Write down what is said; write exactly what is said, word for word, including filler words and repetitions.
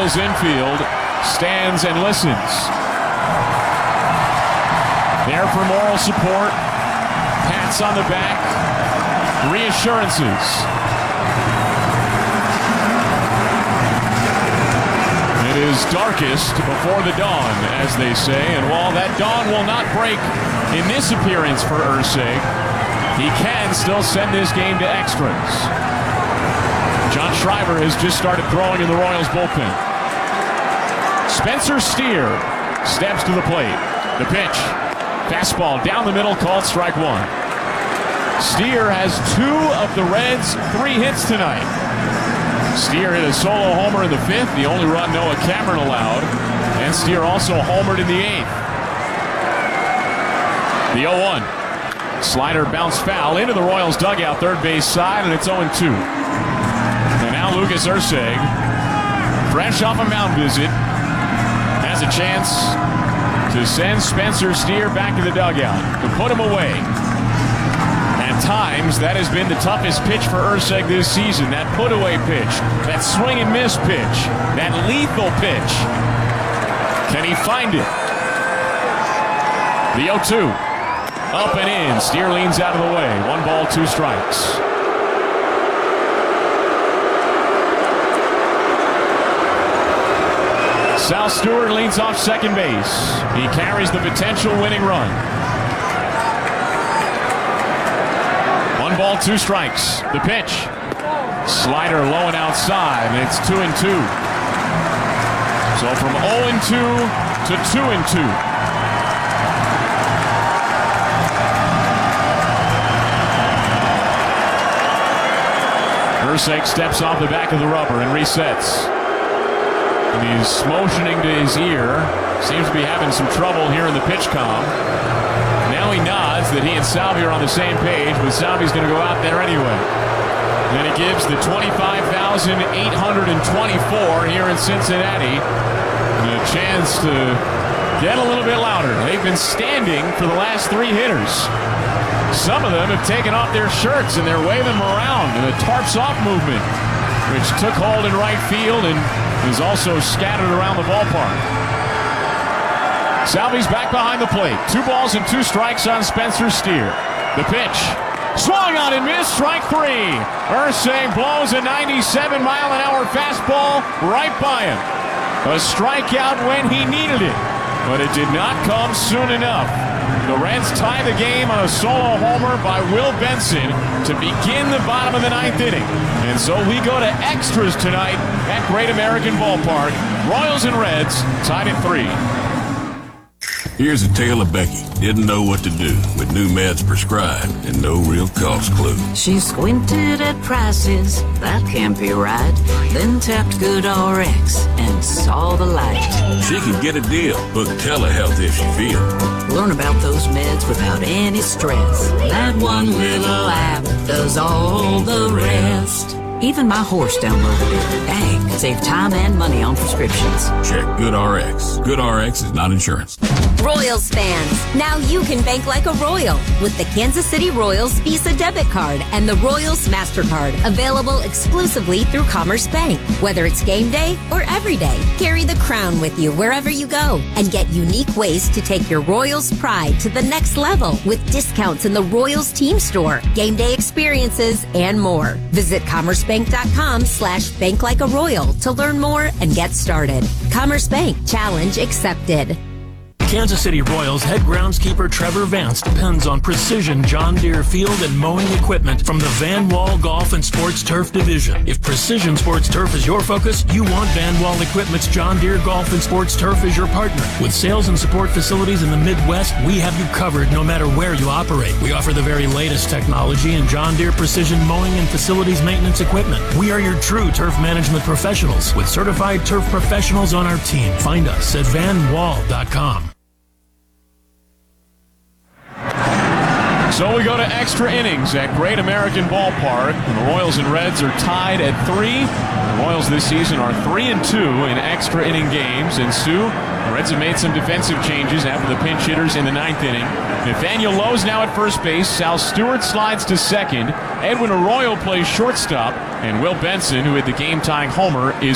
Royals infield stands and listens. There for moral support, pats on the back, reassurances. It is darkest before the dawn, as they say, and while that dawn will not break in this appearance for Erceg, he can still send this game to extras. John Schreiber has just started throwing in the Royals bullpen. Spencer Steer steps to the plate. The pitch. Fastball down the middle, called strike one. Steer has two of the Reds' three hits tonight. Steer hit a solo homer in the fifth, the only run Noah Cameron allowed. And Steer also homered in the eighth. The oh one. Slider bounced foul into the Royals dugout, third base side, and it's oh two. And now Lucas Erceg, fresh off a mound visit, has a chance to send Spencer Steer back to the dugout, to put him away. At times, that has been the toughest pitch for Erceg this season, that put-away pitch, that swing and miss pitch, that lethal pitch. Can he find it? The oh two. Up and in. Steer leans out of the way. One ball, two strikes. Sal Stewart leans off second base. He carries the potential winning run. One ball, two strikes. The pitch. Slider low and outside, and it's two and two. So from oh and two to two and two. Erceg steps off the back of the rubber and resets. And he's motioning to his ear. Seems to be having some trouble here in the pitch comm. Now he nods that he and Salvi are on the same page, but Salvi's going to go out there anyway. Then he gives the twenty-five thousand eight hundred twenty-four here in Cincinnati a chance to get a little bit louder. They've been standing for the last three hitters. Some of them have taken off their shirts and they're waving them around in the tarps off movement, which took hold in right field and is also scattered around the ballpark. Salvi's back behind the plate. Two balls and two strikes on Spencer Steer. The pitch. Swung on and missed. Strike three. Erceg blows a ninety-seven mile an hour fastball right by him. A strikeout when he needed it, but it did not come soon enough. The Reds tie the game on a solo homer by Will Benson to begin the bottom of the ninth inning. And so we go to extras tonight at Great American Ballpark. Royals and Reds tied at three. Here's a tale of Becky. Didn't know what to do with new meds prescribed and no real cost clue. She squinted at prices, that can't be right. Then tapped GoodRx and saw the light. She could get a deal. Book telehealth if she feels. Learn about those meds without any stress. That one little app does all the rest. Even my horse downloaded it. Dang, save time and money on prescriptions. Check GoodRx. GoodRx is not insurance. Royals fans, now you can bank like a Royal with the Kansas City Royals Visa debit card and the Royals MasterCard, available exclusively through Commerce Bank. Whether it's game day or every day, carry the crown with you wherever you go and get unique ways to take your Royals pride to the next level with discounts in the Royals team store, game day experiences, and more. Visit commercebank.com slash bank like a Royal to learn more and get started. Commerce Bank, challenge accepted. Kansas City Royals head groundskeeper Trevor Vance depends on precision John Deere field and mowing equipment from the Van Wall Golf and Sports Turf Division. If precision sports turf is your focus, you want Van Wall Equipment's John Deere Golf and Sports Turf as your partner. With sales and support facilities in the Midwest, we have you covered no matter where you operate. We offer the very latest technology in John Deere precision mowing and facilities maintenance equipment. We are your true turf management professionals with certified turf professionals on our team. Find us at van wall dot com. So we go to extra innings at Great American Ballpark. And the Royals and Reds are tied at three. The Royals this season are three and two in extra inning games. And Sue, the Reds have made some defensive changes after the pinch hitters in the ninth inning. Nathaniel Lowe's now at first base. Sal Stewart slides to second. Edwin Arroyo plays shortstop. And Will Benson, who hit the game-tying homer, is